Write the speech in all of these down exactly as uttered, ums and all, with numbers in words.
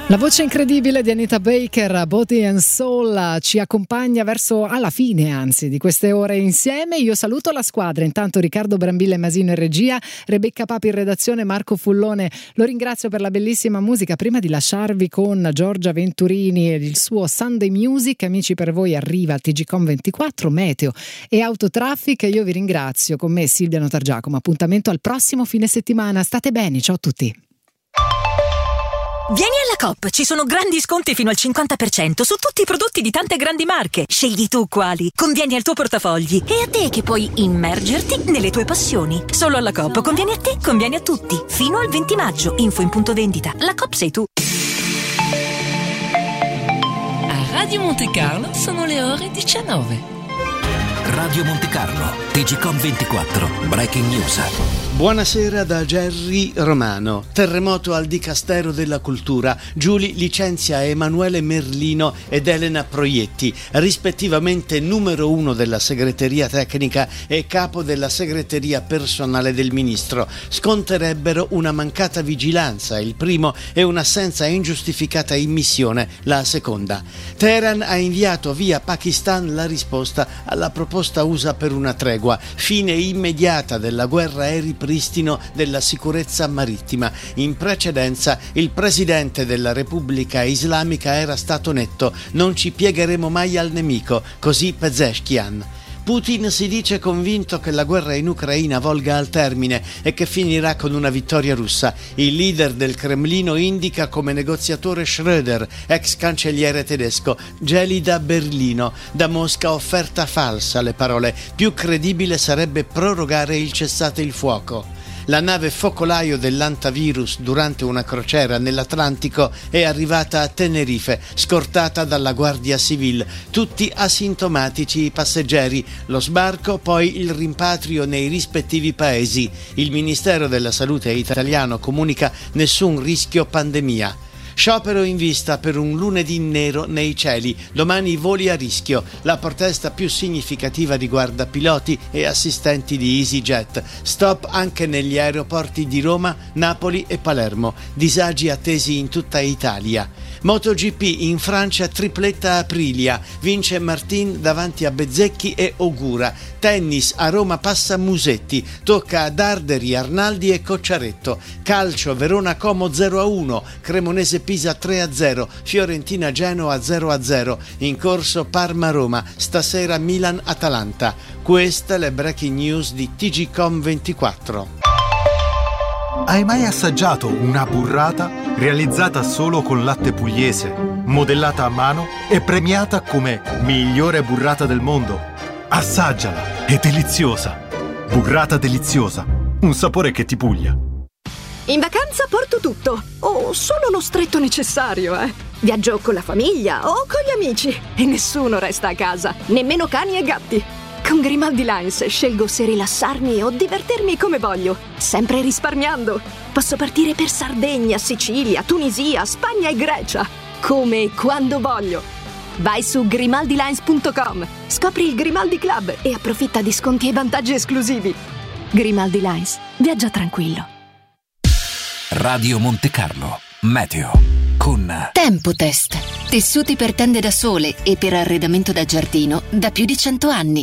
La voce incredibile di Anita Baker, Body and Soul, ci accompagna verso alla fine, anzi, di queste ore insieme. Io saluto la squadra, intanto Riccardo Brambilla e Masino in regia, Rebecca Papi in redazione, Marco Fullone lo ringrazio per la bellissima musica. Prima di lasciarvi con Giorgia Venturini e il suo Sunday Music, amici, per voi arriva T G Com ventiquattro, Meteo e Autotraffic. Io vi ringrazio, con me Silvia Notargiacomo. Appuntamento al prossimo fine settimana, state bene, ciao a tutti. Vieni alla Coop, ci sono grandi sconti fino al cinquanta per cento su tutti i prodotti di tante grandi marche. Scegli tu quali, convieni al tuo portafogli e a te che puoi immergerti nelle tue passioni. Solo alla Coop convieni a te, convieni a tutti. Fino al venti maggio, info in punto vendita. La Coop sei tu. A Radio Monte Carlo sono le ore diciannove. Radio Monte Carlo, T G Com ventiquattro, Breaking News. Buonasera da Gerry Romano. Terremoto al Dicastero della Cultura. Giuli licenzia Emanuele Merlino ed Elena Proietti, rispettivamente numero uno della segreteria tecnica e capo della segreteria personale del ministro. Sconterebbero una mancata vigilanza, il primo, e un'assenza ingiustificata in missione, la seconda. Teheran ha inviato via Pakistan la risposta alla proposta U S A per una tregua, fine immediata della guerra e ripristino della sicurezza marittima. In precedenza il presidente della Repubblica Islamica era stato netto: non ci piegheremo mai al nemico, così Pezeshkian. Putin si dice convinto che la guerra in Ucraina volga al termine e che finirà con una vittoria russa. Il leader del Cremlino indica come negoziatore Schröder, ex cancelliere tedesco. Gelida Berlino. Da Mosca offerta falsa, le parole. Più credibile sarebbe prorogare il cessate il fuoco. La nave focolaio dell'antavirus durante una crociera nell'Atlantico è arrivata a Tenerife, scortata dalla Guardia Civile. Tutti asintomatici i passeggeri. Lo sbarco, poi il rimpatrio nei rispettivi paesi. Il Ministero della Salute italiano comunica nessun rischio pandemia. Sciopero in vista per un lunedì nero nei cieli. Domani voli a rischio. La protesta più significativa riguarda piloti e assistenti di EasyJet. Stop anche negli aeroporti di Roma, Napoli e Palermo. Disagi attesi in tutta Italia. MotoGP in Francia, tripletta Aprilia. Vince Martin davanti a Bezzecchi e Ogura. Tennis, a Roma passa Musetti. Tocca a Darderi, Arnaldi e Cocciaretto. Calcio, Verona Como zero a uno. Cremonese Pisa tre a zero, Fiorentina Genoa zero a zero, in corso Parma Roma, stasera Milan Atalanta. Queste le breaking news di T G Com ventiquattro. Hai mai assaggiato una burrata realizzata solo con latte pugliese, modellata a mano e premiata come migliore burrata del mondo? Assaggiala, è deliziosa. Burrata deliziosa, un sapore che ti puglia. In vacanza porto tutto, o solo lo stretto necessario, eh. Viaggio con la famiglia o con gli amici e nessuno resta a casa, nemmeno cani e gatti. Con Grimaldi Lines scelgo se rilassarmi o divertirmi come voglio, sempre risparmiando. Posso partire per Sardegna, Sicilia, Tunisia, Spagna e Grecia, come e quando voglio. Vai su grimaldi lines punto com, scopri il Grimaldi Club e approfitta di sconti e vantaggi esclusivi. Grimaldi Lines, viaggia tranquillo. Radio Monte Carlo, Meteo, con Tempotest, tessuti per tende da sole e per arredamento da giardino da più di cento anni.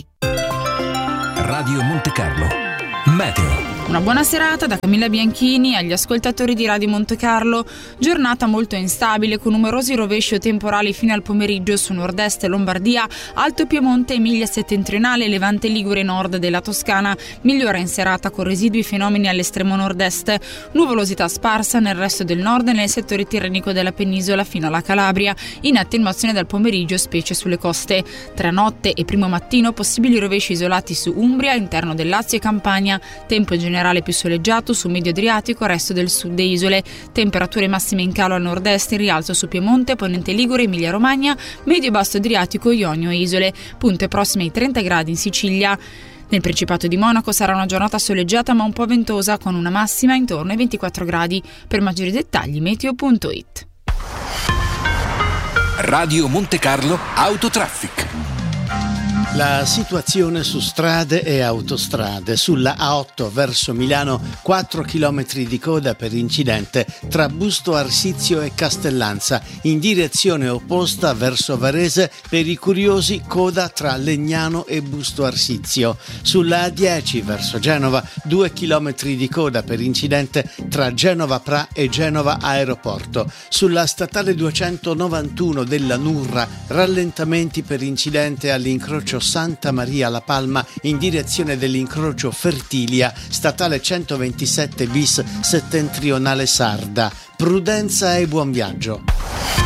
Radio Monte Carlo, Meteo. Una buona serata da Camilla Bianchini agli ascoltatori di Radio Monte Carlo. Giornata molto instabile con numerosi rovesci o temporali fino al pomeriggio su nord-est Lombardia, Alto Piemonte, Emilia settentrionale, Levante Ligure, nord della Toscana. Migliora in serata con residui fenomeni all'estremo nord-est. Nuvolosità sparsa nel resto del nord e nel settore tirrenico della penisola fino alla Calabria, in attenuazione dal pomeriggio specie sulle coste. Tra notte e primo mattino possibili rovesci isolati su Umbria, interno del Lazio e Campania. Tempo generale generale più soleggiato su medio Adriatico, resto del sud e isole. Temperature massime in calo al nord-est, in rialzo su Piemonte, Ponente Ligure, Emilia Romagna, medio e basso Adriatico, Ionio e isole. Punte prossime ai trenta gradi in Sicilia. Nel Principato di Monaco sarà una giornata soleggiata ma un po' ventosa, con una massima intorno ai ventiquattro gradi. Per maggiori dettagli meteo punto it. Radio Monte Carlo Autotraffic. La situazione su strade e autostrade. Sulla A otto verso Milano quattro chilometri di coda per incidente tra Busto Arsizio e Castellanza. In direzione opposta verso Varese per i curiosi coda tra Legnano e Busto Arsizio. Sulla A dieci verso Genova due chilometri di coda per incidente tra Genova Pra e Genova Aeroporto. Sulla statale duecentonovantuno della Nurra rallentamenti per incidente all'incrocio Santa Maria La Palma in direzione dell'incrocio Fertilia, statale centoventisette bis settentrionale sarda. Prudenza e buon viaggio.